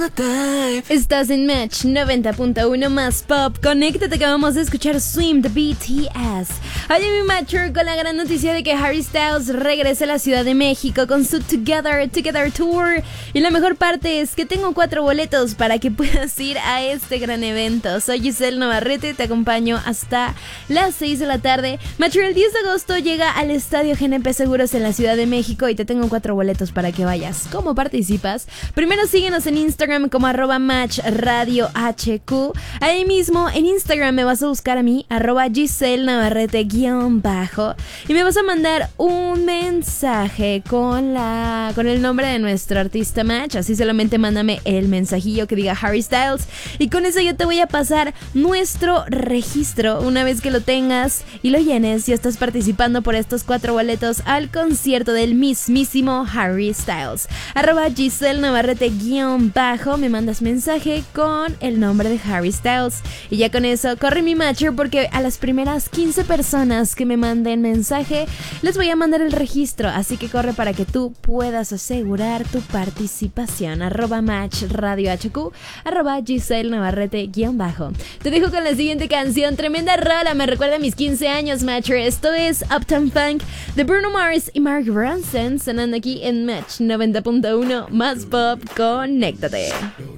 Estás en Match 90.1 más pop. Conéctate que vamos a escuchar Swim de BTS. Oye, mi Matcher, con la gran noticia de que Harry Styles regresa a la Ciudad de México con su Together Tour. Y la mejor parte es que tengo 4 boletos para que puedas ir a este gran evento. Soy Giselle Navarrete, te acompaño hasta las 6 de la tarde. Matcher, el 10 de agosto llega al Estadio GNP Seguros en la Ciudad de México y te tengo 4 boletos para que vayas. ¿Cómo participas? Primero síguenos en Instagram como @matchradiohq. Ahí mismo en Instagram me vas a buscar a mí, @Giselle Navarrete _ y me vas a mandar un mensaje con el nombre de nuestro artista Match. Así solamente mándame el mensajillo que diga Harry Styles y con eso yo te voy a pasar nuestro registro. Una vez que lo tengas y lo llenes, ya estás participando por estos 4 boletos al concierto del mismísimo Harry Styles. @Giselle Navarrete _ me mandas mensaje con el nombre de Harry Styles y ya con eso corre mi Matcher, porque a las primeras 15 personas que me manden mensaje les voy a mandar el registro, así que corre para que tú puedas asegurar tu participación. @matchradiohq, @Giselle Navarrete _ te dejo con la siguiente canción, tremenda rola, me recuerda a mis 15 años, Matcher. Esto es Uptown Funk de Bruno Mars y Mark Ronson, sonando aquí en Match 90.1 más pop. Conéctate.